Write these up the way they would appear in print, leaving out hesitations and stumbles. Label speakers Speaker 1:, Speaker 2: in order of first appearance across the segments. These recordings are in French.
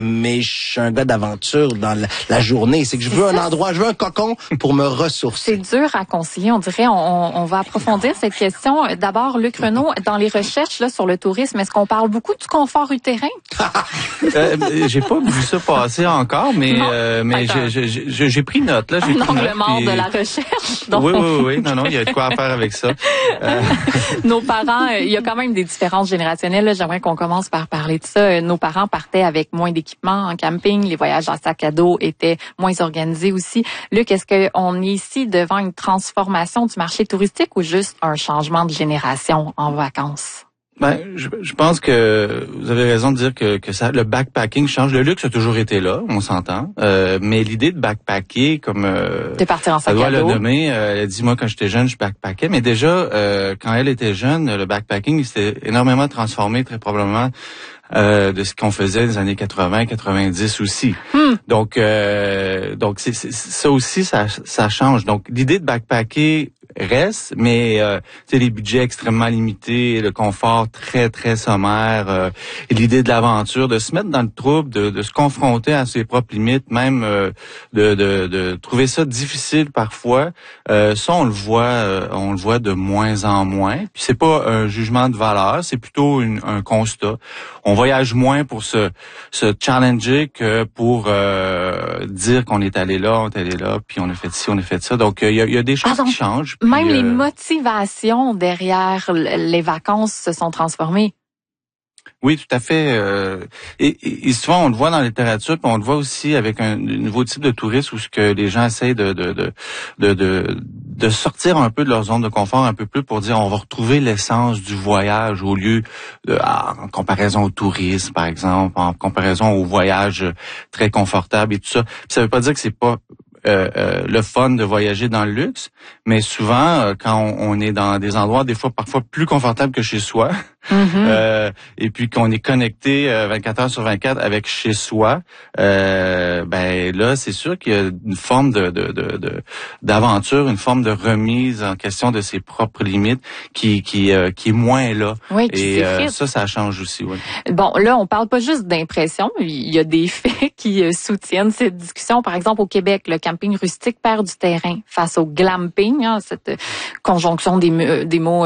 Speaker 1: mais je suis un gars d'aventure dans la journée. C'est que je veux un endroit, je veux un cocon pour me ressourcer.
Speaker 2: C'est dur à concilier, on dirait. On va approfondir cette question. D'abord, Luc Renaud, dans les recherches là sur le tourisme, est-ce qu'on parle beaucoup du confort utérin?
Speaker 3: J'ai pas vu ça passer encore, mais j'ai pris note. Là, j'ai pris
Speaker 2: angle
Speaker 3: note.
Speaker 2: mort
Speaker 3: Puis...
Speaker 2: de la recherche. Donc...
Speaker 3: Oui. Non, il y a de quoi à faire avec ça.
Speaker 2: Nos parents, il y a quand même des différences générationnelles. Là. J'aimerais qu'on commence par parler de ça. Nos parents partaient avec moins d'équipement en camping. Les voyages en sac à dos étaient moins organisés aussi. Luc, est-ce qu'on est ici devant une transformation du marché touristique ou juste un changement de génération en vacances?
Speaker 3: Je pense que vous avez raison de dire que ça, le backpacking change. Le luxe a toujours été là, on s'entend. Mais l'idée de backpacker, comme
Speaker 2: de partir en sac
Speaker 3: ça doit
Speaker 2: à
Speaker 3: le
Speaker 2: dos.
Speaker 3: nommer, elle a dit moi quand j'étais jeune, je backpackais. Mais déjà, quand elle était jeune, le backpacking il s'était énormément transformé, très probablement. De ce qu'on faisait dans les années 80, 90 aussi. Donc c'est ça aussi, ça change. Donc, l'idée de backpacker reste, mais les budgets extrêmement limités, le confort très, très sommaire, et l'idée de l'aventure, de se mettre dans le trouble, de se confronter à ses propres limites, même de trouver ça difficile parfois, ça on le voit de moins en moins. Puis c'est pas un jugement de valeur, c'est plutôt un constat. On voyage moins pour se challenger que pour dire qu'on est allé là, puis on a fait ci, on a fait ça. Donc il y a des choses qui changent. Puis,
Speaker 2: même les motivations derrière les vacances se sont transformées.
Speaker 3: Oui, tout à fait. Et souvent, on le voit dans la littérature, puis on le voit aussi avec un nouveau type de tourisme où ce que les gens essayent de sortir un peu de leur zone de confort un peu plus pour dire on va retrouver l'essence du voyage au lieu en comparaison au tourisme, par exemple, en comparaison au voyage très confortable et tout ça. Puis ça veut pas dire que c'est pas le fun de voyager dans le luxe, mais souvent quand on est dans des endroits des fois parfois plus confortables que chez soi, et puis qu'on est connecté 24 heures sur 24 avec chez soi, là c'est sûr qu'il y a une forme d'aventure, une forme de remise en question de ses propres limites qui est moins là.
Speaker 2: Oui,
Speaker 3: et ça change aussi. Oui.
Speaker 2: Bon, là on parle pas juste d'impression, il y a des faits qui soutiennent cette discussion. Par exemple au Québec, le camping rustique perd du terrain face au glamping, cette conjonction des mots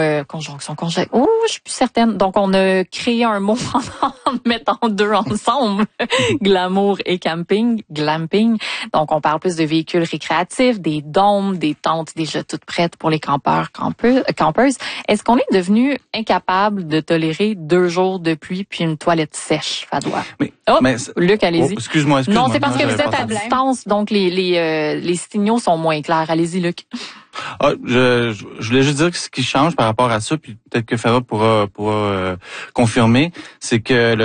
Speaker 2: je suis plus certaine. Donc on a créé un mot en mettant deux ensemble, glamour et camping, glamping. Donc on parle plus de véhicules récréatifs, des dômes, des tentes déjà toutes prêtes pour les campeurs, campeuses. Est-ce qu'on est devenu incapable de tolérer 2 jours de pluie puis une toilette sèche, Fadois? Mais Luc, allez-y.
Speaker 3: Excuse-moi.
Speaker 2: Non, c'est parce que vous êtes à distance, donc les signaux sont moins clairs. Allez-y, Luc.
Speaker 3: Je voulais juste dire que ce qui change par rapport à ça, puis peut-être que Farah pourra confirmer, c'est que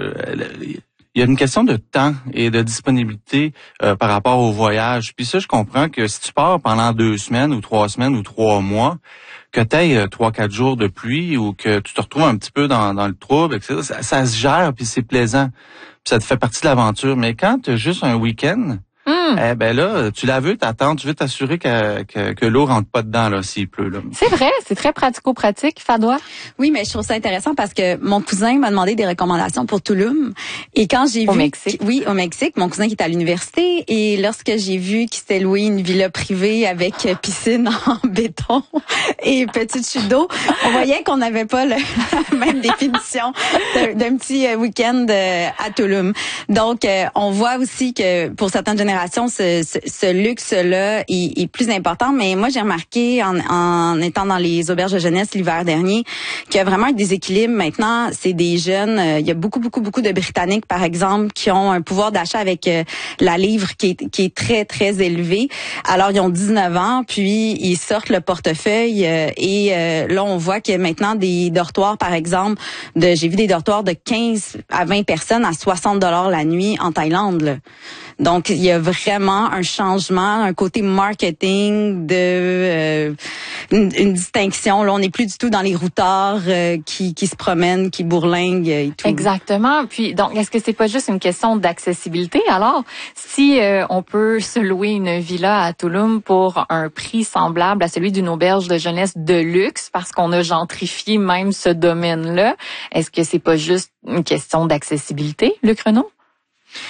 Speaker 3: il y a une question de temps et de disponibilité par rapport au voyage. Puis ça, je comprends que si tu pars pendant 2 semaines ou 3 semaines ou 3 mois, que tu aies 3-4 jours de pluie ou que tu te retrouves un petit peu dans le trouble, etc., ça se gère puis c'est plaisant. Puis ça te fait partie de l'aventure. Mais quand tu as juste un week-end, là, tu la veux, t'attends, tu veux t'assurer que l'eau rentre pas dedans là s'il pleut là.
Speaker 2: C'est vrai, c'est très pratico-pratique, Fadois.
Speaker 4: Oui, mais je trouve ça intéressant parce que mon cousin m'a demandé des recommandations pour Tulum et quand j'ai vu
Speaker 2: au Mexique,
Speaker 4: mon cousin qui est à l'université et lorsque j'ai vu qu'il s'était loué une villa privée avec piscine en béton et petite chute d'eau, on voyait qu'on n'avait pas la même définition d'un petit week-end à Tulum. Donc on voit aussi que pour certaines générations ce luxe-là est plus important, mais moi j'ai remarqué en étant dans les auberges de jeunesse l'hiver dernier qu'il y a vraiment un déséquilibre. Maintenant, c'est des jeunes, il y a beaucoup de Britanniques par exemple qui ont un pouvoir d'achat avec la livre qui est très très élevé. Alors ils ont 19 ans, puis ils sortent le portefeuille et là on voit qu'il y a maintenant des dortoirs par exemple, j'ai vu des dortoirs de 15 à 20 personnes à 60 $ la nuit en Thaïlande là. Donc, il y a vraiment un changement, un côté marketing de une distinction. Là, on n'est plus du tout dans les routards qui se promènent, qui bourlinguent et tout.
Speaker 2: Exactement. Puis, donc, est-ce que c'est pas juste une question d'accessibilité? Alors, si on peut se louer une villa à Tulum pour un prix semblable à celui d'une auberge de jeunesse de luxe, parce qu'on a gentrifié même ce domaine-là, est-ce que c'est pas juste une question d'accessibilité, Luc Renaud?